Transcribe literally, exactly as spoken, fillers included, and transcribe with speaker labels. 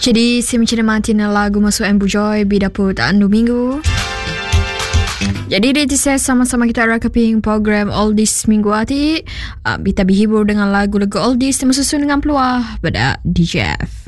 Speaker 1: Jadi, saya mencari lagu masuk Ambu Joy bidapur Andu Minggu. Jadi, di saya sama-sama kita rakaping program Oldies Minggu hati. Uh, kita berhibur dengan lagu-lagu Oldies yang susun dengan peluah pada D J F.